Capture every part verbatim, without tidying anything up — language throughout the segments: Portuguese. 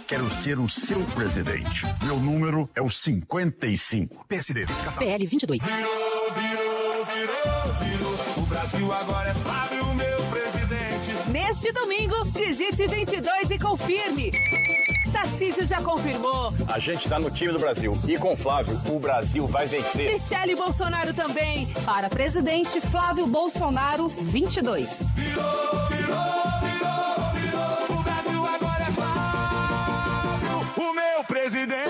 quero ser o seu presidente. Meu número é o cinquenta e cinco. P S D. P L vinte e dois. Virou, virou, virou, virou. O Brasil agora é Flávio, meu presidente. Neste domingo, digite vinte e dois e confirme. Tarcísio já confirmou. A gente tá no time do Brasil. E com Flávio, o Brasil vai vencer. Michele Bolsonaro também. Para presidente, Flávio Bolsonaro, vinte e dois. Virou, virou, virou, virou. O Brasil agora é Flávio, o meu presidente.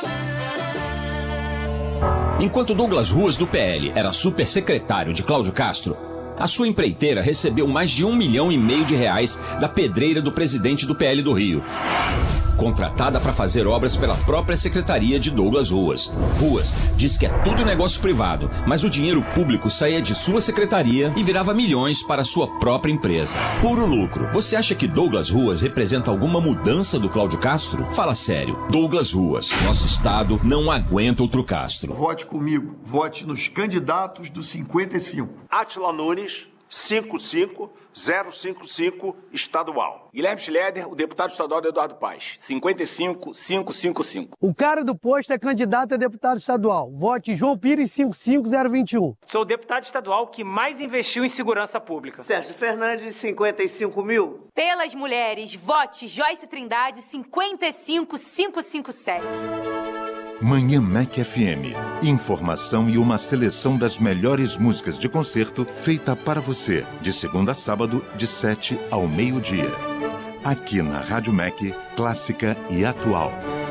Enquanto Douglas Ruas, do P L, era supersecretário de Cláudio Castro, a sua empreiteira recebeu mais de um milhão e meio de reais da pedreira do presidente do P L do Rio, contratada para fazer obras pela própria secretaria de Douglas Ruas. Ruas diz que é tudo negócio privado, mas o dinheiro público saía de sua secretaria e virava milhões para sua própria empresa. Puro lucro. Você acha que Douglas Ruas representa alguma mudança do Cláudio Castro? Fala sério. Douglas Ruas. Nosso estado não aguenta outro Castro. Vote comigo. Vote nos candidatos do cinquenta e cinco. Átila Nunes, cinquenta e cinco zero cinquenta e cinco, estadual. Guilherme Schleder, o deputado estadual do Eduardo Paes, cinquenta e cinco cinco cinco cinco. O cara do posto é candidato a deputado estadual. Vote João Pires, cinquenta e cinco zero vinte e um. Sou o deputado estadual que mais investiu em segurança pública. Sérgio Fernandes, cinquenta e cinco mil. Pelas mulheres, vote Joyce Trindade, cinquenta e cinco cinco cinco sete. Manhã Mac F M. Informação e uma seleção das melhores músicas de concerto feita para você, de segunda a sábado, de sete ao meio-dia. Aqui na Rádio Mac, clássica e atual.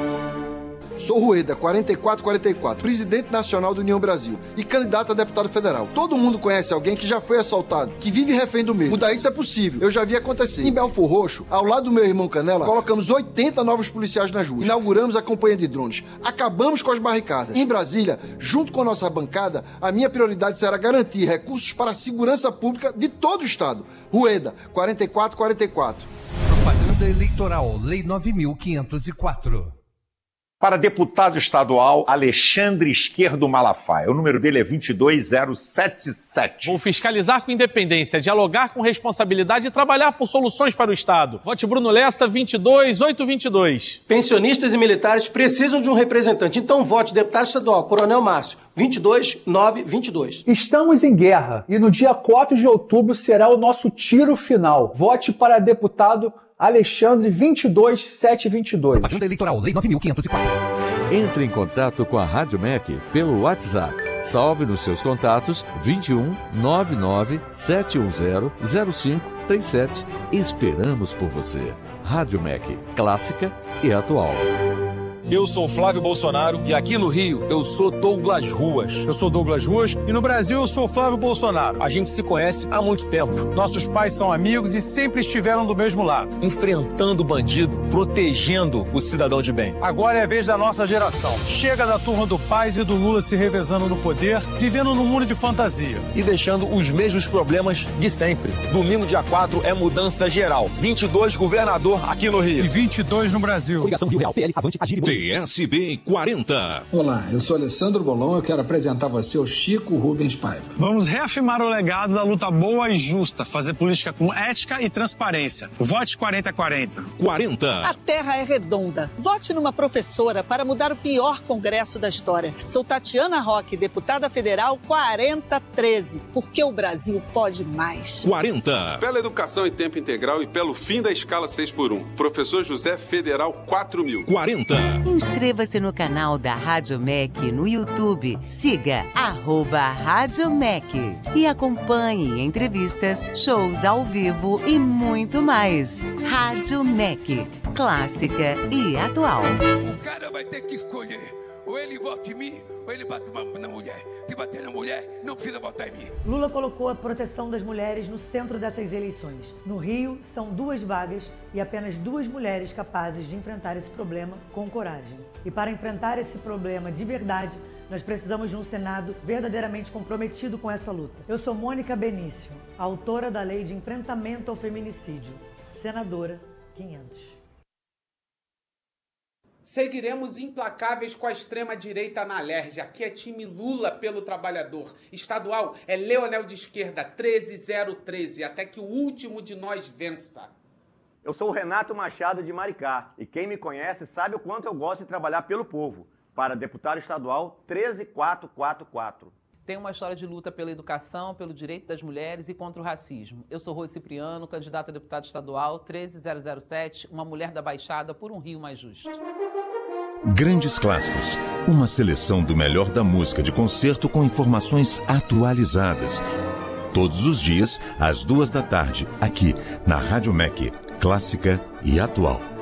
Sou Rueda, quarenta e quatro quarenta e quatro, presidente nacional do União Brasil e candidato a deputado federal. Todo mundo conhece alguém que já foi assaltado, que vive refém do medo. Mudar isso é possível, eu já vi acontecer. Em Belfor Roxo, ao lado do meu irmão Canela, colocamos oitenta novos policiais nas ruas. Inauguramos a campanha de drones. Acabamos com as barricadas. Em Brasília, junto com a nossa bancada, a minha prioridade será garantir recursos para a segurança pública de todo o estado. Rueda, quarenta e quatro quarenta e quatro. Propaganda eleitoral, Lei nove mil quinhentos e quatro. Para deputado estadual, Alexandre Esquerdo Malafaia. O número dele é vinte e dois zero sete sete. Vou fiscalizar com independência, dialogar com responsabilidade e trabalhar por soluções para o Estado. Vote Bruno Lessa, vinte e dois oito vinte e dois. Pensionistas e militares precisam de um representante. Então vote deputado estadual, Coronel Márcio, vinte e dois nove vinte e dois. Estamos em guerra e no dia quatro de outubro será o nosso tiro final. Vote para deputado Alexandre, vinte e dois sete vinte e dois. Propaganda eleitoral, Lei nove mil quinhentos e quatro. Entre em contato com a Rádio Mac pelo WhatsApp. Salve nos seus contatos vinte e um nove nove sete um zero zero cinco três sete. Esperamos por você. Rádio Mac, clássica e atual. Eu sou Flávio Bolsonaro e aqui no Rio eu sou Douglas Ruas. Eu sou Douglas Ruas e no Brasil eu sou Flávio Bolsonaro. A gente se conhece há muito tempo. Nossos pais são amigos e sempre estiveram do mesmo lado. Enfrentando o bandido, protegendo o cidadão de bem. Agora é a vez da nossa geração. Chega da turma do Paes e do Lula se revezando no poder, vivendo num mundo de fantasia. E deixando os mesmos problemas de sempre. Domingo, dia quatro, é mudança geral. vinte e dois, governador aqui no Rio. E vinte e dois no Brasil. Coligação Rio Real, P L, Avante, Agir e P S B quarenta. Olá, eu sou Alessandro Bolon e eu quero apresentar a você o Chico Rubens Paiva. Vamos reafirmar o legado da luta boa e justa, fazer política com ética e transparência. Vote quarenta quarenta. quarenta. A terra é redonda. Vote numa professora para mudar o pior congresso da história. Sou Tatiana Roque, deputada federal quarenta treze, porque o Brasil pode mais. quarenta. Pela educação em tempo integral e pelo fim da escala seis por um. Professor José Federal quatro mil. quarenta. Inscreva-se no canal da Rádio Mac no YouTube. Siga arroba Rádio Mac e acompanhe entrevistas, shows ao vivo e muito mais. Rádio Mac, clássica e atual. O cara vai ter que escolher, ou ele vota em mim, ou ele bate na mulher. Se bater na mulher, não precisa votar em mim. Lula colocou a proteção das mulheres no centro dessas eleições. No Rio, são duas vagas e apenas duas mulheres capazes de enfrentar esse problema com coragem. E para enfrentar esse problema de verdade, nós precisamos de um Senado verdadeiramente comprometido com essa luta. Eu sou Mônica Benício, autora da Lei de Enfrentamento ao Feminicídio, senadora quinhentos. Seguiremos implacáveis com a extrema-direita na Alerj. Aqui é time Lula pelo trabalhador. Estadual é Leonel de Esquerda, treze zero treze, até que o último de nós vença. Eu sou o Renato Machado de Maricá e quem me conhece sabe o quanto eu gosto de trabalhar pelo povo. Para deputado estadual treze mil quatrocentos e quarenta e quatro. Tem uma história de luta pela educação, pelo direito das mulheres e contra o racismo. Eu sou Rose Cipriano, candidata a deputado estadual treze mil sete, uma mulher da Baixada por um Rio mais justo. Grandes Clássicos, uma seleção do melhor da música de concerto com informações atualizadas. Todos os dias, às duas da tarde, aqui na Rádio M E C, clássica e atual.